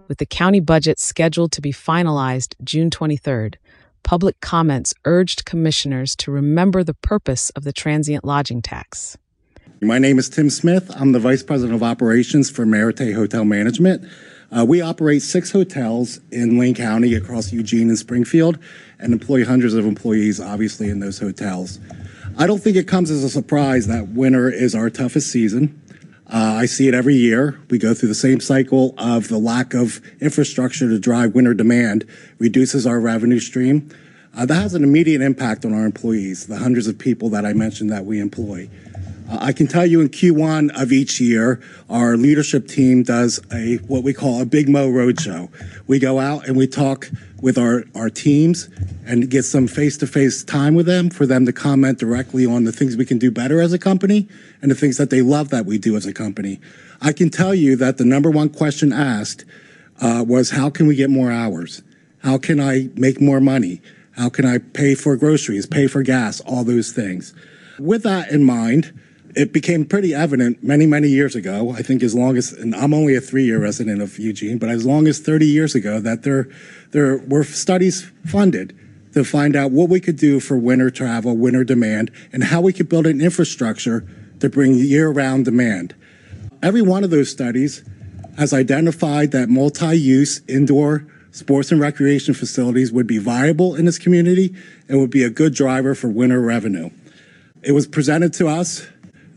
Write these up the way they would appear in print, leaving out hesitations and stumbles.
With the county budget scheduled to be finalized June 23rd, public comments urged commissioners to remember the purpose of the transient lodging tax. My name is Tim Smith. I'm the Vice President of Operations for Merite Hotel Management. We operate 6 hotels in Lane County across Eugene and Springfield and employ hundreds of employees, obviously, in those hotels. I don't think it comes as a surprise that winter is our toughest season. I see it every year. We go through the same cycle of the lack of infrastructure to drive winter demand reduces our revenue stream. That has an immediate impact on our employees, the hundreds of people that I mentioned that we employ. I can tell you in Q1 of each year, our leadership team does what we call a Big Mo Roadshow. We go out and we talk with our teams and get some face-to-face time with them for them to comment directly on the things we can do better as a company and the things that they love that we do as a company. I can tell you that the number one question asked was, how can we get more hours? How can I make more money? How can I pay for groceries, pay for gas, all those things? With that in mind, it became pretty evident many, many years ago, I think and I'm only a 3-year resident of Eugene, but as long as 30 years ago, that there were studies funded to find out what we could do for winter travel, winter demand, and how we could build an infrastructure to bring year-round demand. Every one of those studies has identified that multi-use indoor sports and recreation facilities would be viable in this community and would be a good driver for winter revenue. It was presented to us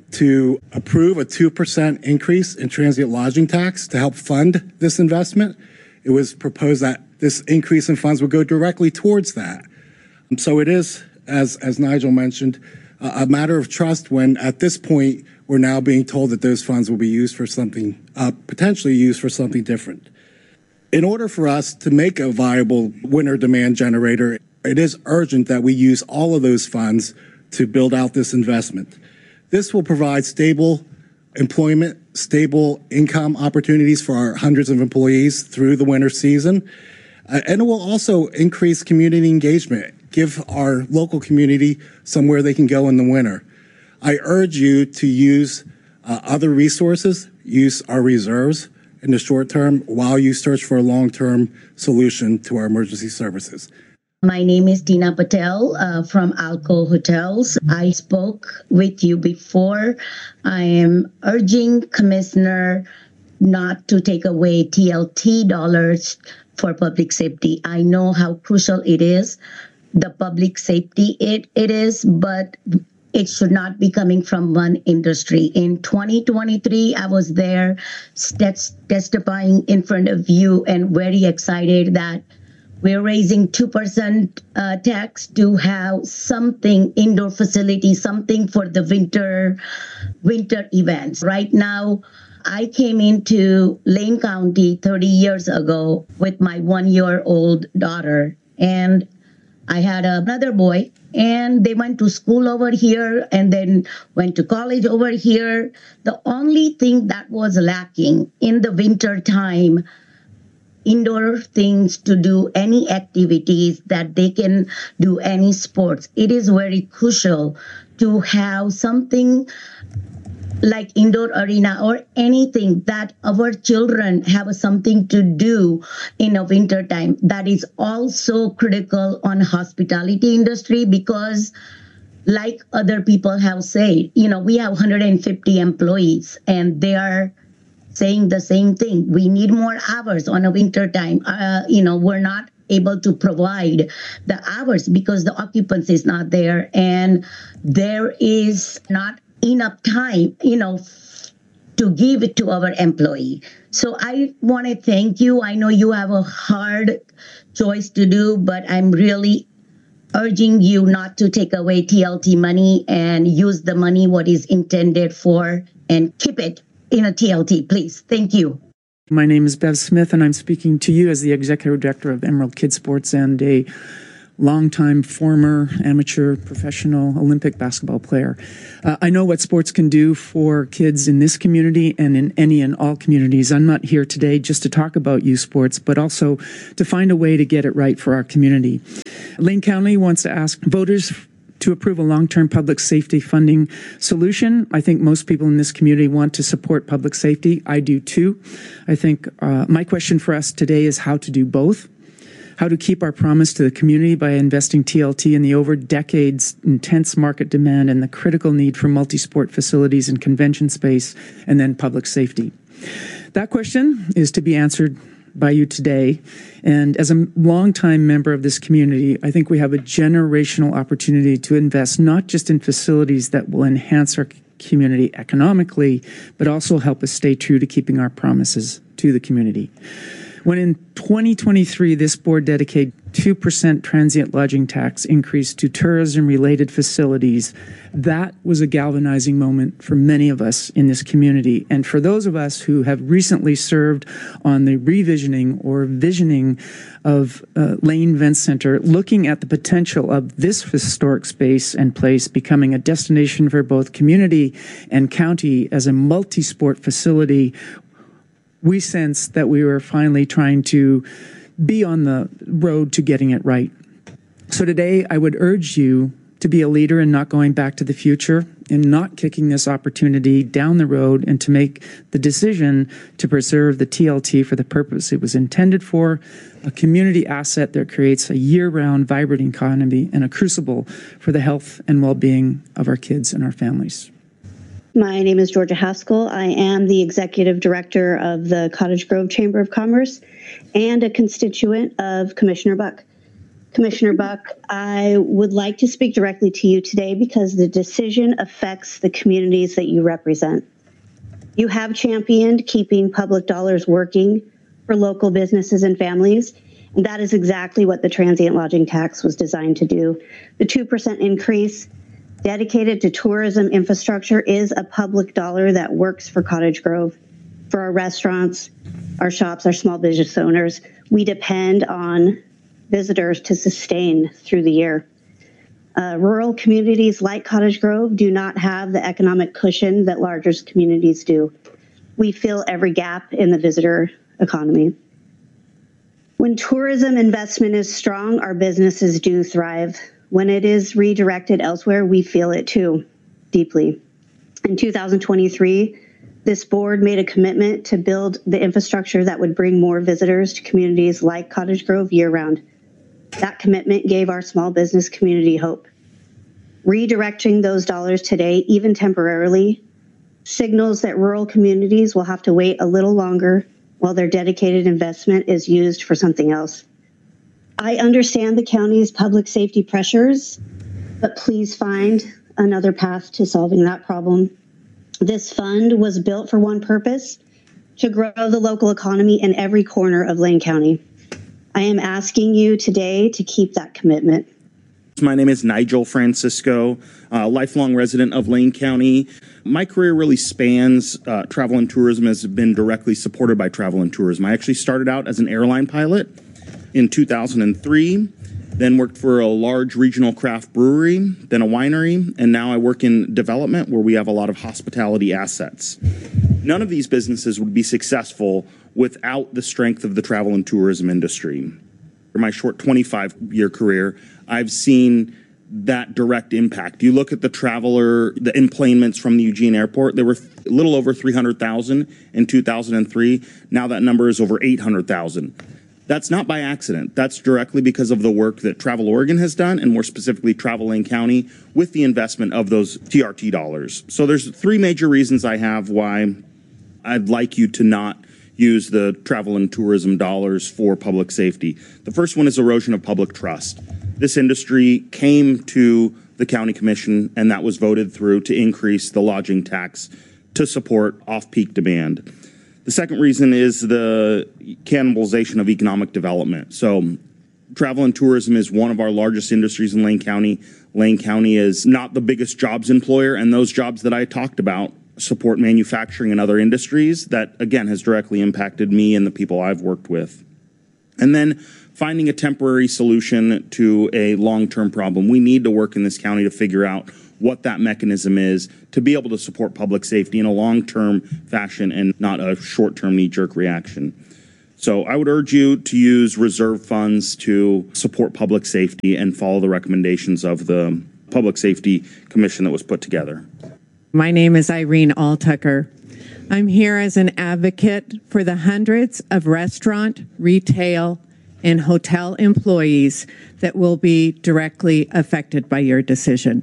to approve a 2% increase in transient lodging tax to help fund this investment. It was proposed that this increase in funds would go directly towards that. So it is, as Nigel mentioned, a matter of trust when at this point we're now being told that those funds will be used for something, potentially used for something different. In order for us to make a viable winter demand generator, it is urgent that we use all of those funds to build out this investment. This will provide stable employment, stable income opportunities for our hundreds of employees through the winter season. And it will also increase community engagement, give our local community somewhere they can go in the winter. I urge you to use other resources, use our reserves in the short term while you search for a long-term solution to our emergency services. My name is Dina Patel from Alco Hotels. I spoke with you before. I am urging Commissioner not to take away TLT dollars for public safety. I know how crucial it is, the public safety it is, but it should not be coming from one industry. In 2023, I was there testifying in front of you and very excited that we're raising 2% tax to have something, indoor facility, something for the winter events. Right now, I came into Lane County 30 years ago with my 1-year-old daughter, and I had another boy, and they went to school over here and then went to college over here. The only thing that was lacking in the winter time, indoor things to do any activities that they can do any sports. It is very crucial to have something like indoor arena or anything that our children have something to do in a winter time. That is also critical on hospitality industry because like other people have said, we have 150 employees and they are saying the same thing. We need more hours on a winter time. We're not able to provide the hours because the occupancy is not there and there is not enough time, to give it to our employee. So I want to thank you. I know you have a hard choice to do, but I'm really urging you not to take away TLT money and use the money what is intended for and keep it in a TLT, please. Thank you. My name is Bev Smith, and I'm speaking to you as the Executive Director of Emerald Kids Sports and a longtime former amateur professional Olympic basketball player. I know what sports can do for kids in this community and in any and all communities. I'm not here today just to talk about youth sports, but also to find a way to get it right for our community. Lane County wants to ask voters to approve a long-term public safety funding solution. I think most people in this community want to support public safety. I do too. I think my question for us today is how to do both. How to keep our promise to the community by investing TLT in the over decades intense market demand and the critical need for multi-sport facilities and convention space, and then public safety. That question is to be answered by you today. And as a longtime member of this community, I think we have a generational opportunity to invest not just in facilities that will enhance our community economically, but also help us stay true to keeping our promises to the community. When in 2023, this board dedicated 2% transient lodging tax increase to tourism-related facilities, that was a galvanizing moment for many of us in this community. And for those of us who have recently served on the revisioning or visioning of Lane Event Center, looking at the potential of this historic space and place becoming a destination for both community and county as a multi-sport facility, we sensed that we were finally trying to be on the road to getting it right. So today, I would urge you to be a leader in not going back to the future and not kicking this opportunity down the road, and to make the decision to preserve the TLT for the purpose it was intended for, a community asset that creates a year-round vibrant economy and a crucible for the health and well-being of our kids and our families. My name is Georgia Haskell. I am the Executive Director of the Cottage Grove Chamber of Commerce and a constituent of Commissioner Buck. Commissioner Buck, I would like to speak directly to you today because the decision affects the communities that you represent. You have championed keeping public dollars working for local businesses and families, and that is exactly what the transient lodging tax was designed to do. The 2% increase dedicated to tourism infrastructure is a public dollar that works for Cottage Grove, for our restaurants, our shops, our small business owners. We depend on visitors to sustain through the year. Rural communities like Cottage Grove do not have the economic cushion that larger communities do. We fill every gap in the visitor economy. When tourism investment is strong, our businesses do thrive. When it is redirected elsewhere, we feel it too, deeply. In 2023, this board made a commitment to build the infrastructure that would bring more visitors to communities like Cottage Grove year-round. That commitment gave our small business community hope. Redirecting those dollars today, even temporarily, signals that rural communities will have to wait a little longer while their dedicated investment is used for something else. I understand the county's public safety pressures, but please find another path to solving that problem. This fund was built for one purpose: to grow the local economy in every corner of Lane County. I am asking you today to keep that commitment. My name is Nigel Francisco, a lifelong resident of Lane County. My career really spans travel and tourism, has been directly supported by travel and tourism. I actually started out as an airline pilot in 2003, then worked for a large regional craft brewery, then a winery, and now I work in development where we have a lot of hospitality assets. None of these businesses would be successful without the strength of the travel and tourism industry. In my short 25-year career, I've seen that direct impact. You look at the enplanements from the Eugene Airport, there were a little over 300,000 in 2003. Now that number is over 800,000. That's not by accident. That's directly because of the work that Travel Oregon has done, and more specifically Travel Lane County, with the investment of those TRT dollars. So there's three major reasons I have why I'd like you to not use the travel and tourism dollars for public safety. The first one is erosion of public trust. This industry came to the county commission, and that was voted through to increase the lodging tax to support off-peak demand. The second reason is the cannibalization of economic development. So travel and tourism is one of our largest industries in Lane County. Lane County is not the biggest jobs employer, and those jobs that I talked about support manufacturing and other industries that, again, has directly impacted me and the people I've worked with. And then finding a temporary solution to a long-term problem. We need to work in this county to figure out what that mechanism is to be able to support public safety in a long-term fashion and not a short-term knee-jerk reaction. So I would urge you to use reserve funds to support public safety and follow the recommendations of the Public Safety Commission that was put together. My name is Irene Alltucker. I'm here as an advocate for the hundreds of restaurant, retail, and hotel employees that will be directly affected by your decision.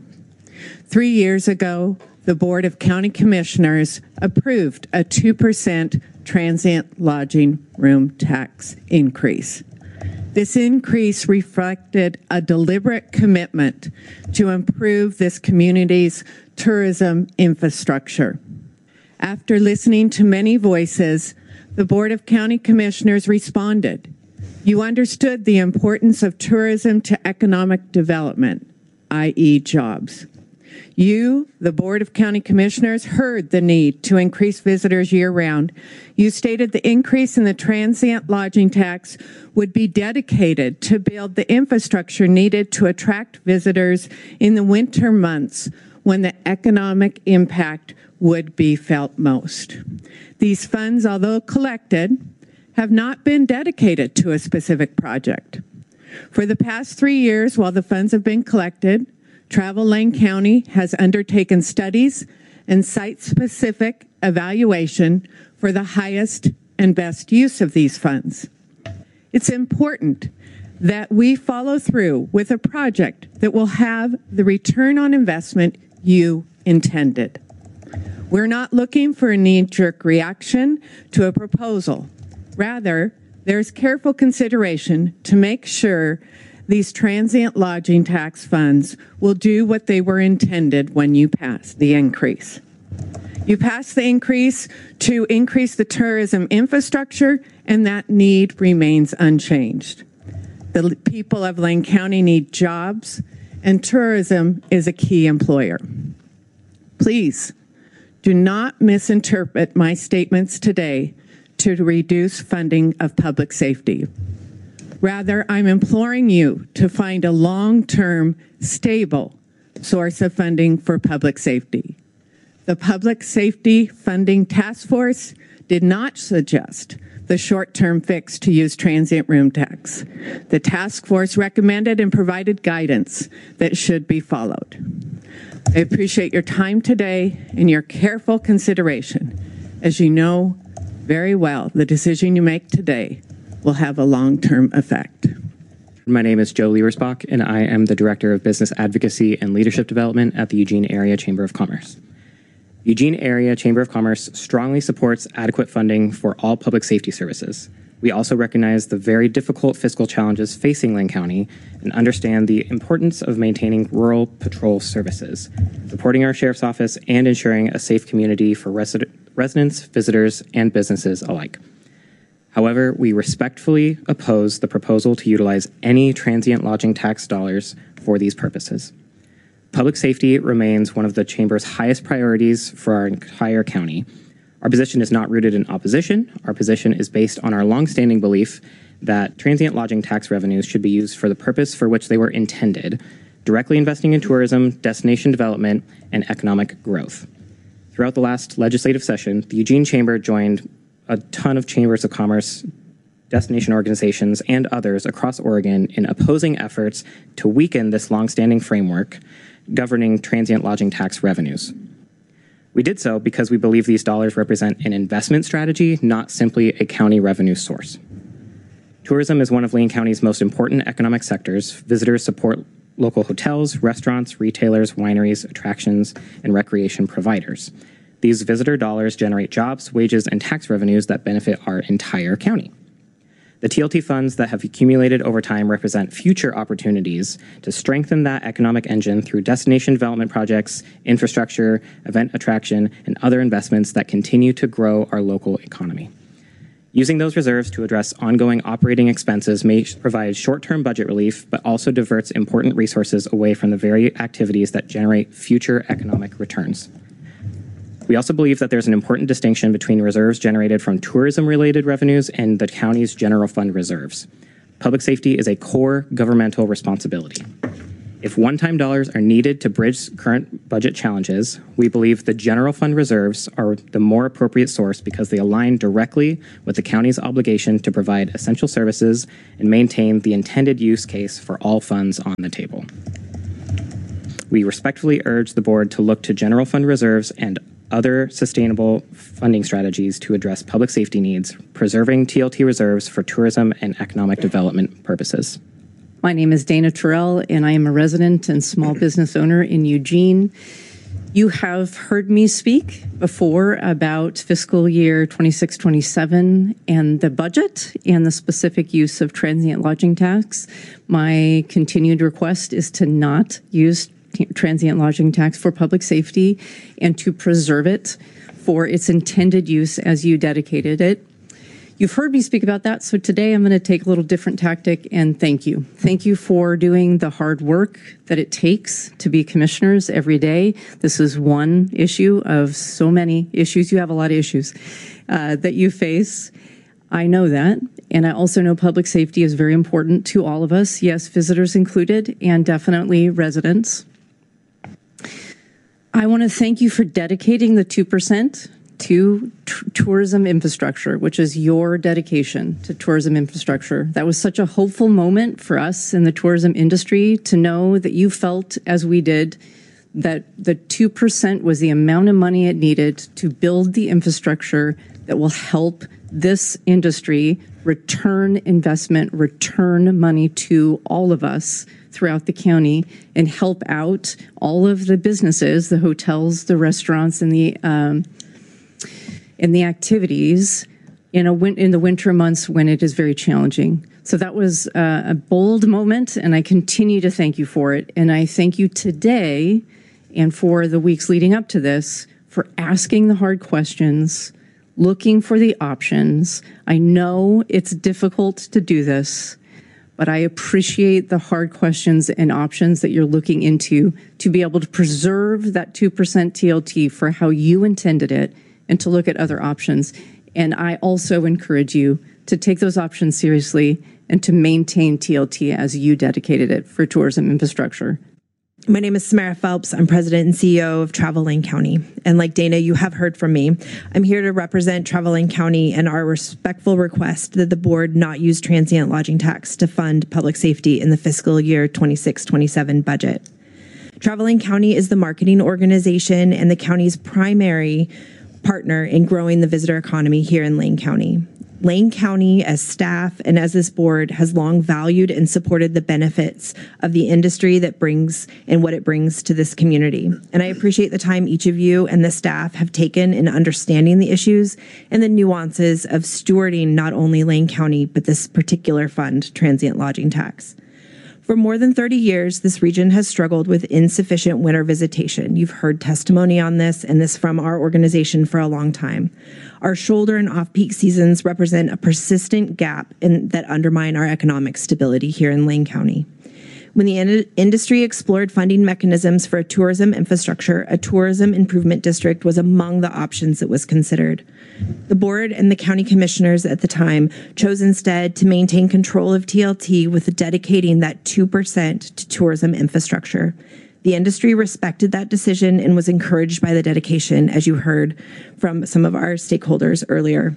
3 years ago, the Board of County Commissioners approved a 2% transient lodging room tax increase. This increase reflected a deliberate commitment to improve this community's tourism infrastructure. After listening to many voices, the Board of County Commissioners responded. You understood the importance of tourism to economic development, i.e. jobs. You, the Board of County Commissioners, heard the need to increase visitors year-round. You stated the increase in the transient lodging tax would be dedicated to build the infrastructure needed to attract visitors in the winter months when the economic impact would be felt most. These funds, although collected, have not been dedicated to a specific project. For the past 3 years, while the funds have been collected, Travel Lane County has undertaken studies and site-specific evaluation for the highest and best use of these funds. It's important that we follow through with a project that will have the return on investment you intended. We're not looking for a knee-jerk reaction to a proposal. Rather, there's careful consideration to make sure these transient lodging tax funds will do what they were intended when you passed the increase. You passed the increase to increase the tourism infrastructure, and that need remains unchanged. The people of Lane County need jobs, and tourism is a key employer. Please do not misinterpret my statements today to reduce funding of public safety. Rather, I'm imploring you to find a long-term, stable source of funding for public safety. The Public Safety Funding Task Force did not suggest the short-term fix to use transient room tax. The task force recommended and provided guidance that should be followed. I appreciate your time today and your careful consideration. As you know very well, the decision you make today will have a long-term effect. My name is Joe Liebersbach, and I am the Director of Business Advocacy and Leadership Development at the Eugene Area Chamber of Commerce. Eugene Area Chamber of Commerce strongly supports adequate funding for all public safety services. We also recognize the very difficult fiscal challenges facing Lane County and understand the importance of maintaining rural patrol services, supporting our Sheriff's Office, and ensuring a safe community for residents, visitors, and businesses alike. However, we respectfully oppose the proposal to utilize any transient lodging tax dollars for these purposes. Public safety remains one of the Chamber's highest priorities for our entire county. Our position is not rooted in opposition. Our position is based on our longstanding belief that transient lodging tax revenues should be used for the purpose for which they were intended, directly investing in tourism, destination development, and economic growth. Throughout the last legislative session, the Eugene Chamber joined a ton of chambers of commerce, destination organizations, and others across Oregon in opposing efforts to weaken this longstanding framework governing transient lodging tax revenues. We did so because we believe these dollars represent an investment strategy, not simply a county revenue source. Tourism is one of Lane County's most important economic sectors. Visitors support local hotels, restaurants, retailers, wineries, attractions, and recreation providers. These visitor dollars generate jobs, wages, and tax revenues that benefit our entire county. The TLT funds that have accumulated over time represent future opportunities to strengthen that economic engine through destination development projects, infrastructure, event attraction, and other investments that continue to grow our local economy. Using those reserves to address ongoing operating expenses may provide short-term budget relief, but also diverts important resources away from the very activities that generate future economic returns. We also believe that there's an important distinction between reserves generated from tourism-related revenues and the county's general fund reserves. Public safety is a core governmental responsibility. If one-time dollars are needed to bridge current budget challenges, we believe the general fund reserves are the more appropriate source because they align directly with the county's obligation to provide essential services and maintain the intended use case for all funds on the table. We respectfully urge the board to look to general fund reserves and other sustainable funding strategies to address public safety needs, preserving TLT reserves for tourism and economic development purposes. My name is Dana Terrell, and I am a resident and small business owner in Eugene. You have heard me speak before about fiscal year 26-27 and the budget and the specific use of transient lodging tax. My continued request is to not use transient lodging tax for public safety and to preserve it for its intended use as you dedicated it. You've heard me speak about that, so today I'm going to take a little different tactic and thank you. Thank you for doing the hard work that it takes to be commissioners every day. This is one issue of so many issues. You have a lot of issues that you face. I know that, and I also know public safety is very important to all of us, yes, visitors included, and definitely residents. I want to thank you for dedicating the 2% to tourism infrastructure, which is your dedication to tourism infrastructure. That was such a hopeful moment for us in the tourism industry to know that you felt, as we did, that the 2% was the amount of money it needed to build the infrastructure that will help this industry return investment, return money to all of us throughout the county, and help out all of the businesses, the hotels, the restaurants, and the activities in the winter months when it is very challenging. So that was a bold moment, and I continue to thank you for it. And I thank you today and for the weeks leading up to this for asking the hard questions, looking for the options. I know it's difficult to do this, but I appreciate the hard questions and options that you're looking into to be able to preserve that 2% TLT for how you intended it and to look at other options. And I also encourage you to take those options seriously and to maintain TLT as you dedicated it for tourism infrastructure. My name is Samara Phelps. I'm president and CEO of Travel Lane County. And like Dana, you have heard from me. I'm here to represent Travel Lane County and our respectful request that the board not use transient lodging tax to fund public safety in the fiscal year 26-27 budget. Travel Lane County is the marketing organization and the county's primary partner in growing the visitor economy here in Lane County. Lane County, as staff and as this board, has long valued and supported the benefits of the industry that brings and what it brings to this community. And I appreciate the time each of you and the staff have taken in understanding the issues and the nuances of stewarding not only Lane County, but this particular fund, transient lodging tax. For more than 30 years, this region has struggled with insufficient winter visitation. You've heard testimony on this and this from our organization for a long time. Our shoulder and off-peak seasons represent a persistent gap that undermine our economic stability here in Lane County. When the industry explored funding mechanisms for a tourism infrastructure, a tourism improvement district was among the options that was considered. The board and the county commissioners at the time chose instead to maintain control of TLT with dedicating that 2% to tourism infrastructure. The industry respected that decision and was encouraged by the dedication, as you heard from some of our stakeholders earlier.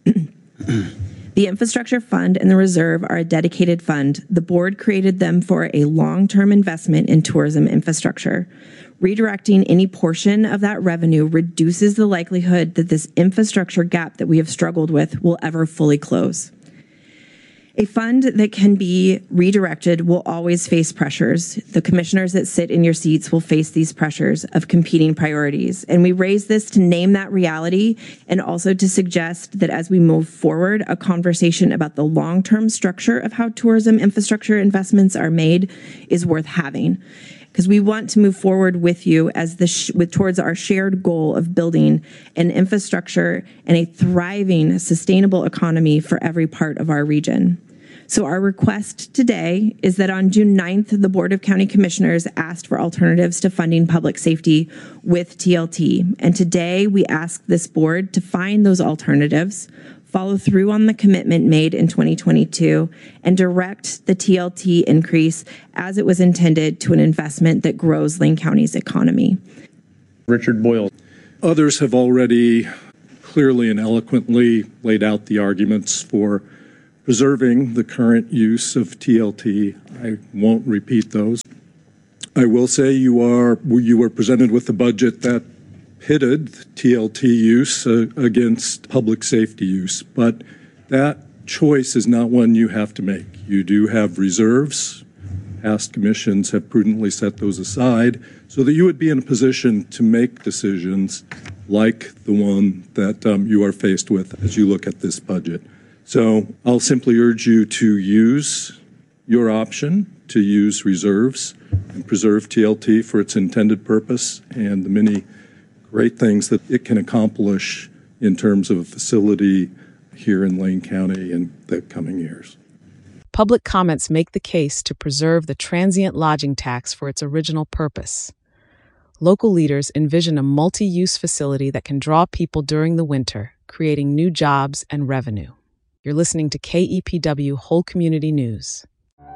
The infrastructure fund and the reserve are a dedicated fund. The board created them for a long-term investment in tourism infrastructure. Redirecting any portion of that revenue reduces the likelihood that this infrastructure gap that we have struggled with will ever fully close. A fund that can be redirected will always face pressures. The commissioners that sit in your seats will face these pressures of competing priorities. And we raise this to name that reality and also to suggest that as we move forward, a conversation about the long-term structure of how tourism infrastructure investments are made is worth having. Because we want to move forward with you as towards our shared goal of building an infrastructure and a thriving, sustainable economy for every part of our region. So our request today is that on June 9th, the Board of County Commissioners asked for alternatives to funding public safety with TLT. And today we ask this board to find those alternatives, follow through on the commitment made in 2022, and direct the TLT increase as it was intended to an investment that grows Lane County's economy. Richard Boyle. Others have already clearly and eloquently laid out the arguments for preserving the current use of TLT. I won't repeat those. I will say you were presented with a budget that pitted TLT use against public safety use, but that choice is not one you have to make. You do have reserves. Past commissions have prudently set those aside so that you would be in a position to make decisions like the one that you are faced with as you look at this budget. So I'll simply urge you to use your option to use reserves and preserve TLT for its intended purpose and the many great things that it can accomplish in terms of a facility here in Lane County in the coming years. Public comments make the case to preserve the transient lodging tax for its original purpose. Local leaders envision a multi-use facility that can draw people during the winter, creating new jobs and revenue. You're listening to KEPW Whole Community News.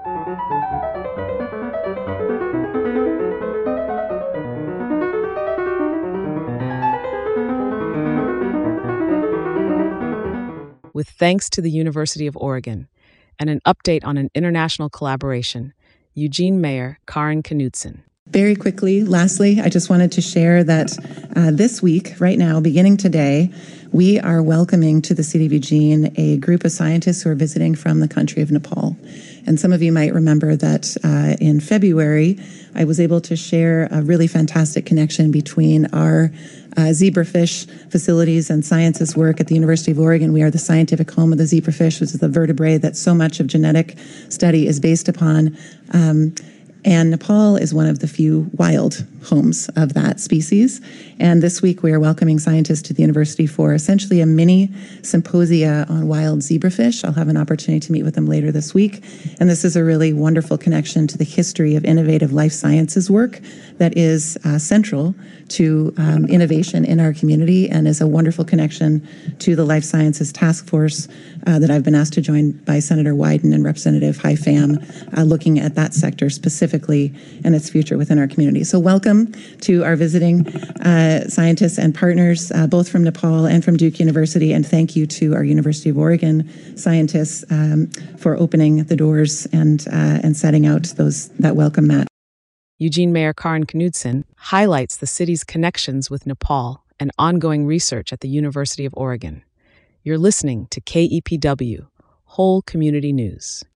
With thanks to the University of Oregon and an update on an international collaboration, Eugene Mayor Karen Knudsen. Very quickly, lastly, I just wanted to share that this week, right now, beginning today, we are welcoming to the city of Eugene a group of scientists who are visiting from the country of Nepal. And some of you might remember that in February, I was able to share a really fantastic connection between our zebrafish facilities and sciences work at the University of Oregon. We are the scientific home of the zebrafish, which is the vertebrae that so much of genetic study is based upon. And Nepal is one of the few wild homes of that species. And this week we are welcoming scientists to the university for essentially a mini symposia on wild zebrafish. I'll have an opportunity to meet with them later this week. And this is a really wonderful connection to the history of innovative life sciences work that is central to innovation in our community and is a wonderful connection to the Life Sciences Task Force that I've been asked to join by Senator Wyden and Representative Haifam, looking at that sector specifically and its future within our community. So welcome to our visiting scientists and partners, both from Nepal and from Duke University, and thank you to our University of Oregon scientists for opening the doors and setting out that welcome mat. Eugene Mayor Karen Knudsen highlights the city's connections with Nepal and ongoing research at the University of Oregon. You're listening to KEPW, Whole Community News.